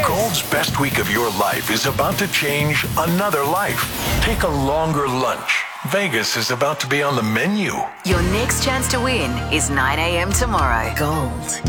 Gold's best week of your life is about to change another life. Take a longer lunch. Vegas is about to be on the menu. Your next chance to win is 9 a.m. tomorrow. Gold.